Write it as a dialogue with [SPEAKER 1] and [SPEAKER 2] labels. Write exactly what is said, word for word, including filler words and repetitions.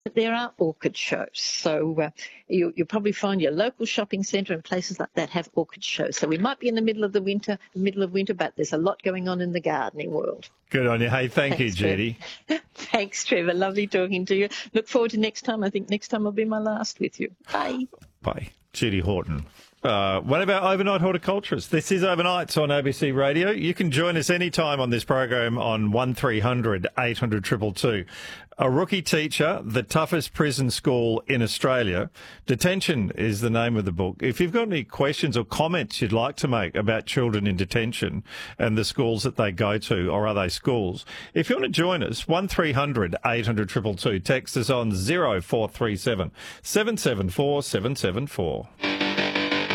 [SPEAKER 1] There are orchid shows. So uh, you, you'll probably find your local shopping centre and places like that have orchid shows. So we might be in the middle of the winter, the middle of winter, but there's a lot going on in the gardening world.
[SPEAKER 2] Good on you. Hey, thank
[SPEAKER 1] Thanks,
[SPEAKER 2] you, Judy.
[SPEAKER 1] Trevor. Thanks, Trevor. Lovely talking to you. Look forward to next time. I think next time will be my last with you. Bye.
[SPEAKER 2] Bye. Judy Horton. Uh, one of our overnight horticulturists. This is Overnights on A B C Radio. You can join us anytime on this program on one three hundred eight hundred two two two. A rookie teacher, the toughest prison school in Australia. Detention is the name of the book. If you've got any questions or comments you'd like to make about children in detention and the schools that they go to, or are they schools? If you want to join us, one three hundred eight hundred two two two. Text us on zero four three seven seven seven four seven seven four.